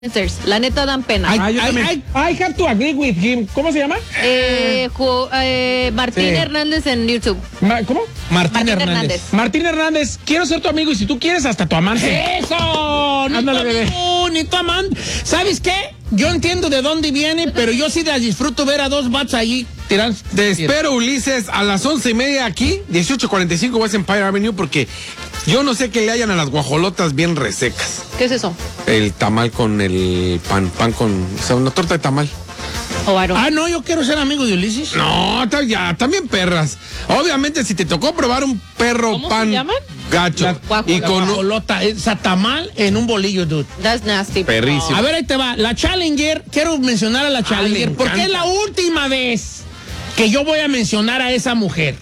La neta dan pena. I have to agree with him. ¿Cómo se llama? Martín Sí. Hernández en YouTube. ¿Cómo? Martín Hernández. Martín Hernández, quiero ser tu amigo y si tú quieres, hasta tu amante. ¡Eso! Ándale, bebé. Ni tu amante. ¿Sabes qué? Yo entiendo de dónde viene, pero yo sí las disfruto ver a dos vatos allí tirando. Te espero, Ulises, a las 11:30 aquí, 18:45 West Empire Avenue, porque yo no sé qué le hayan a las guajolotas bien resecas. ¿Qué es eso? El tamal con el pan con, o sea, una torta de tamal. O varón. Ah, no, yo quiero ser amigo de Ulises. No, ya, también perras. Obviamente, si te tocó probar un perro ¿Cómo pan se llaman? gacho y con Guajolota, tamal en un bolillo, dude. That's nasty. perrísimo. A ver, ahí te va. La Challenger, quiero mencionar a la Challenger, me porque es encanta. la última vez que yo voy a mencionar a esa mujer.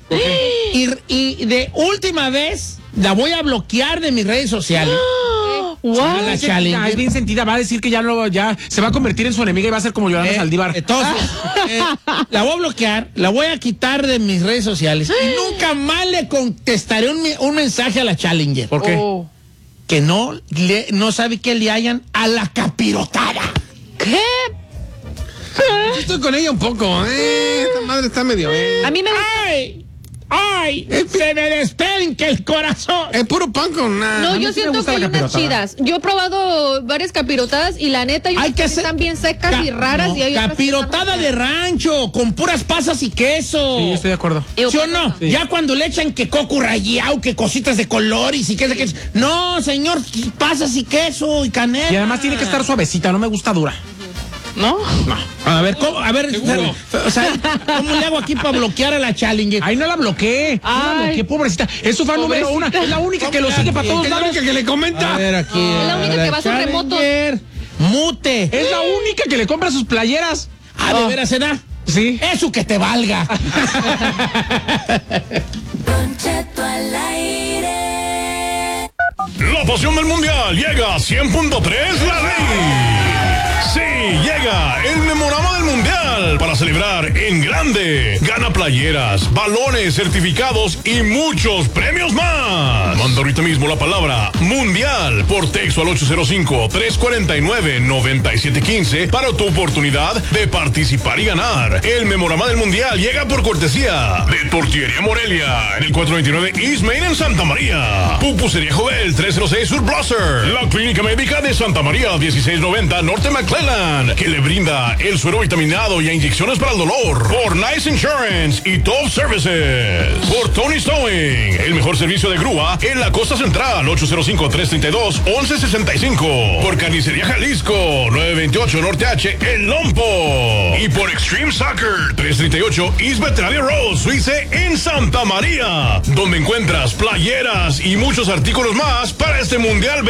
Y de última vez la voy a bloquear de mis redes sociales. What? La Es Challenger. bien sentida, va a decir que ya se va a convertir en su enemiga y va a ser como Yolanda Saldívar. Entonces, la voy a bloquear, la voy a quitar de mis redes sociales y nunca más le contestaré un mensaje a la Challenger. ¿Por qué? Oh. Que no sabe qué le hayan a la capirotada. ¿Qué? Yo estoy con ella un poco, esta madre está medio, A mí me gusta. ¡Ay! Se me despenca el corazón. Es puro pan con No, a mí yo sí me siento gusta que la hay unas capirotada. chidas. Yo he probado varias capirotadas y la neta, Hay que hacer- están bien secas y raras. No, y hay otras que capirotada están de rancho, con puras pasas y queso. Sí, estoy de acuerdo. buenas. ¿Sí o no? Sí. Ya cuando le echan que coco rayado, que cositas de colores y que no, señor, pasas y queso y canela. Y además tiene que estar suavecita, no me gusta dura. ¿No? A ver, ¿Seguro? o sea, ¿cómo le hago aquí para bloquear a la Challenger? Ahí no la bloqueé. No la Ay. bloqueé, pobrecita. Es su fan número uno. Es la única que lo sigue para todos Es la lados. única que le comenta. A ver, aquí. Es la única que va a sus Challenger, Mute. Es la única que le compra sus playeras. Ah, ¿de veras se da? Sí. Eso que te valga. La pasión del mundial llega a 100.3 La Ley. Sí, llega el memorama del mundial para celebrar en grande. Gana playeras, balones, certificados y muchos premios más. Manda ahorita mismo la palabra mundial por texto al 805-349-9715 para tu oportunidad de participar y ganar. El memorama del mundial llega por cortesía de Tortillería Morelia en el 429 East Main en Santa María. Pupusería Jovel 306 Sur Blosser. La Clínica Médica de Santa María 1690 Norte McLean, que le brinda el suero vitaminado y inyecciones para el dolor. Por Nice Insurance y Top Services. Por Tony Stowing, el mejor servicio de grúa en la costa central, 805-332-1165. Por Carnicería Jalisco, 928 Norte H, El Lompo. Y por Extreme Soccer, 338 East Veterinaria Road, Suize, en Santa María, donde encuentras playeras y muchos artículos más para este Mundial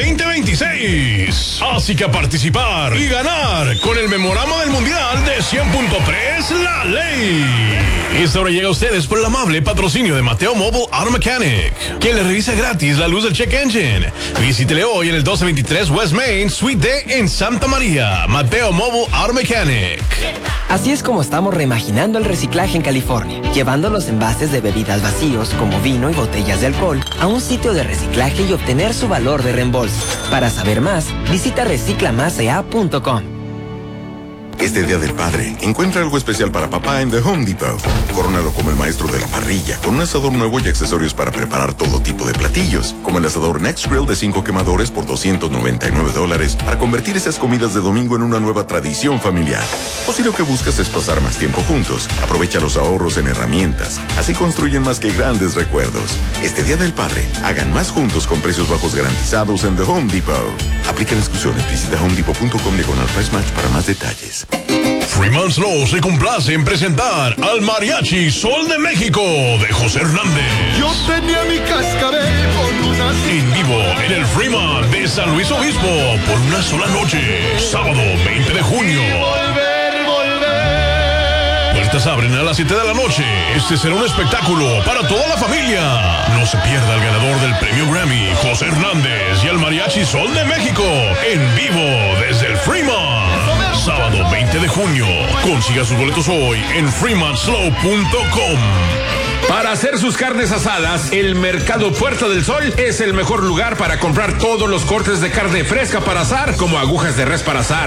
2026. Así que a participar y ganar con el memorama del Mundial de 100.3 La Ley. Esta hora llega a ustedes por el amable patrocinio de Mateo Mobile Auto Mechanic, que le revisa gratis la luz del check engine. Visítele hoy en el 1223 West Main, Suite D en Santa María. Mateo Mobile Auto Mechanic. Así es como estamos reimaginando el reciclaje en California, llevando los envases de bebidas vacíos, como vino y botellas de alcohol, a un sitio de reciclaje y obtener su valor de reembolso. Para saber más, visita reciclamasea.com. Este Día del Padre, encuentra algo especial para papá en The Home Depot. Córonalo como el maestro de la parrilla, con un asador nuevo y accesorios para preparar todo tipo de platillos, como el asador Next Grill de 5 quemadores por $299, para convertir esas comidas de domingo en una nueva tradición familiar. O si lo que buscas es pasar más tiempo juntos, aprovecha los ahorros en herramientas. Así construyen más que grandes recuerdos. Este Día del Padre, hagan más juntos con precios bajos garantizados en The Home Depot. Aplican exclusiones. Visita homedepot.com/price match para más detalles. Freeman Slow se complace en presentar al Mariachi Sol de México de José Hernández. Yo tenía mi cascabel con una... En vivo en el Freeman de San Luis Obispo por una sola noche, sábado 20 de junio. Puertas abren a las 7 de la noche. Este será un espectáculo para toda la familia. No se pierda el ganador del premio Grammy, José Hernández, y el Mariachi Sol de México en vivo desde el Freeman. Sábado 20 de junio. Consiga sus boletos hoy en freemanslow.com. Para hacer sus carnes asadas, el Mercado Puerta del Sol es el mejor lugar para comprar todos los cortes de carne fresca para asar, como agujas de res para asar,